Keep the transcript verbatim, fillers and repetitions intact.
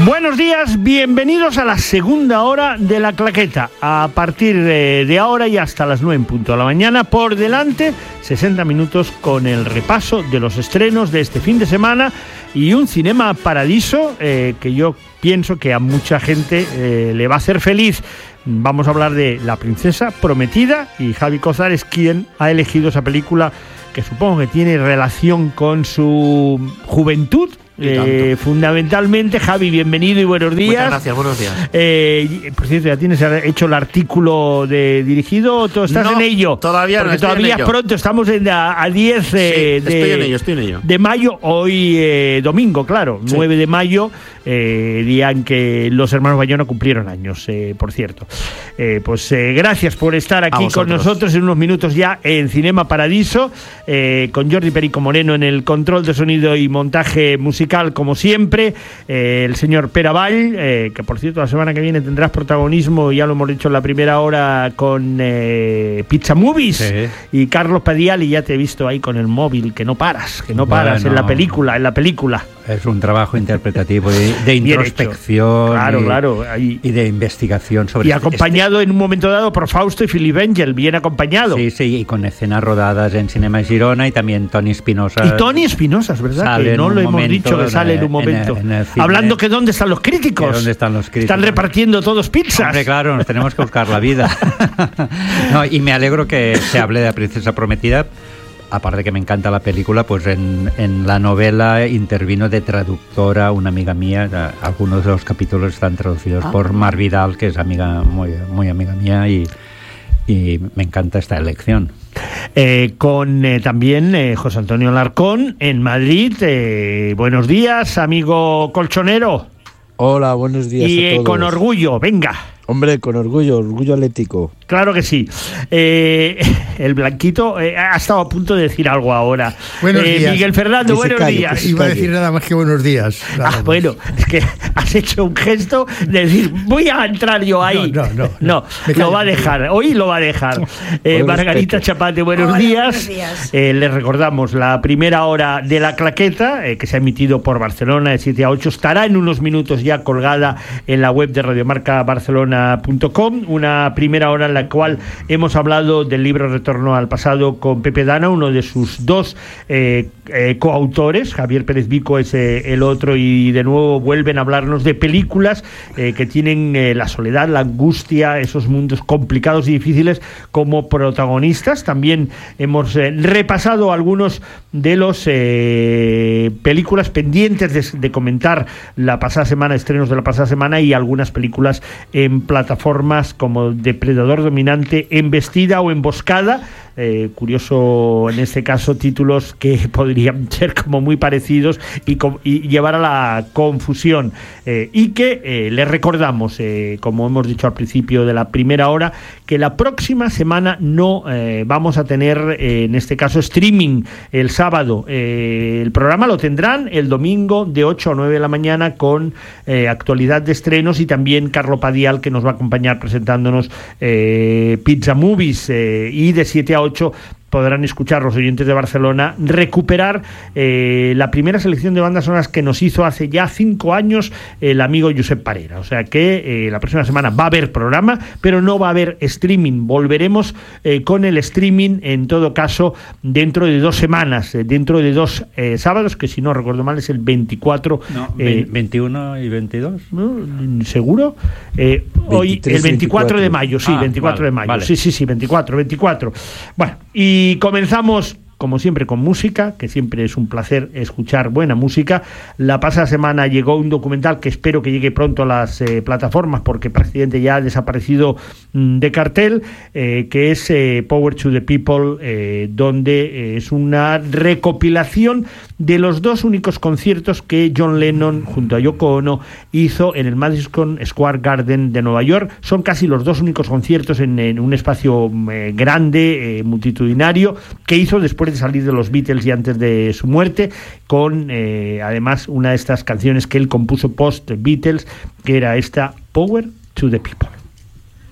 Buenos días, bienvenidos a la segunda hora de La Claqueta. A partir de, de ahora y hasta las nueve en punto de la mañana, por delante, sesenta minutos con el repaso de los estrenos de este fin de semana y un Cinema Paradiso eh, que yo pienso que a mucha gente eh, le va a hacer feliz. Vamos a hablar de La Princesa Prometida y Javi Cozar es quien ha elegido esa película que supongo que tiene relación con su juventud. Eh, fundamentalmente, Javi, bienvenido y buenos días. Muchas gracias, buenos días. Eh, por cierto, ¿ya tienes hecho el artículo de dirigido o tú estás no, en ello? Todavía Porque no. Estoy todavía en ello. es pronto, estamos en a, a diez eh, sí, de, estoy en ello, estoy en ello. de mayo, hoy eh, domingo, claro, sí. nueve de mayo, eh, día en que los hermanos Bayona cumplieron años, eh, por cierto. Eh, pues eh, gracias por estar aquí con nosotros en unos minutos ya en Cinema Paradiso, eh, con Jordi Perico Moreno en el control de sonido y montaje musical, como siempre. Siempre, eh, el señor Pere Vall, eh, que por cierto la semana que viene tendrás protagonismo, ya lo hemos dicho en la primera hora, con eh, Pizza Movies, sí. Y Carlos Padial, y ya te he visto ahí con el móvil, que no paras, que no paras bueno, en la película, en la película. Es un trabajo interpretativo de, de introspección claro, y, claro. Ahí, y de investigación sobre y acompañado este... en un momento dado por Fausto y Philip Angel, bien acompañado. Sí, sí, y con escenas rodadas en Cinema Girona y también Toni Espinosa. Y Toni Espinosa, es verdad, que no lo hemos dicho, que sale en un momento. En el, en el Hablando que dónde están los críticos. ¿Dónde están los críticos? Están repartiendo todos pizzas. Hombre, claro, nos tenemos que buscar la vida. No, y me alegro que se hable de La Princesa Prometida. Aparte que me encanta la película, pues en, en la novela intervino de traductora una amiga mía. Algunos de los capítulos están traducidos ah. por Mar Vidal, que es amiga muy, muy amiga mía, y, y me encanta esta elección. Eh, con eh, también eh, José Antonio Larcón en Madrid. Eh, buenos días, amigo colchonero. Hola, buenos días y, a todos. Y con orgullo, venga. Hombre, con orgullo, orgullo atlético. Claro que sí. Eh, el Blanquito eh, ha estado a punto de decir algo ahora. Buenos eh, días. Miguel Fernando, buenos calle, días. Iba a decir nada más que buenos días. Ah, bueno, es que has hecho un gesto de decir, voy a entrar yo ahí. No, no, no. No, no lo va a dejar, hoy lo va a dejar. Eh, Margarita Chapate, buenos Hola, días. Buenos días. Eh, les recordamos, la primera hora de La Claqueta, eh, que se ha emitido por Barcelona de siete a ocho, estará en unos minutos ya colgada en la web de radiomarca barcelona punto com, una primera hora en la cual hemos hablado del libro Retorno al Pasado con Pepe Dana, uno de sus dos eh, eh, coautores. Javier Pérez Vico es eh, el otro, y de nuevo vuelven a hablarnos de películas eh, que tienen eh, la soledad, la angustia, esos mundos complicados y difíciles como protagonistas. También hemos eh, repasado algunos de los eh, películas pendientes de, de comentar la pasada semana, estrenos de la pasada semana, y algunas películas en plataformas como Depredador Dominante, Embestida o Emboscada. Eh, curioso en este caso, títulos que podrían ser como muy parecidos y, y llevar a la confusión, eh, y que eh, les recordamos, eh, como hemos dicho al principio de la primera hora, que la próxima semana no eh, vamos a tener eh, en este caso streaming el sábado. Eh, el programa lo tendrán el domingo de ocho a nueve de la mañana con eh, actualidad de estrenos, y también Carlo Padial, que nos va a acompañar presentándonos eh, Pizza Movies, eh, y de siete a ocho podrán escuchar los oyentes de Barcelona recuperar eh, la primera selección de bandas sonoras que nos hizo hace ya cinco años el amigo Josep Parera. O sea que eh, la próxima semana va a haber programa, pero no va a haber streaming. Volveremos eh, con el streaming, en todo caso, dentro de dos semanas, eh, dentro de dos eh, sábados, que si no recuerdo mal es el veinticuatro. No, eh, veintiuno y veintidós. ¿No? ¿Seguro? Eh, hoy, el veinticuatro de mayo, sí, ah, veinticuatro vale, de mayo. Vale. Sí, sí, sí, veinticuatro, veinticuatro. Bueno, y Y comenzamos, como siempre, con música, que siempre es un placer escuchar buena música. La pasada semana llegó un documental que espero que llegue pronto a las eh, plataformas, porque prácticamente ya ha desaparecido mmm, de cartel, eh, que es eh, Power to the People, eh, donde eh, es una recopilación de los dos únicos conciertos que John Lennon junto a Yoko Ono hizo en el Madison Square Garden de Nueva York. Son casi los dos únicos conciertos en, en un espacio eh, grande, eh, multitudinario, que hizo después de salir de los Beatles y antes de su muerte, con eh, además una de estas canciones que él compuso post Beatles, que era esta, Power to the People.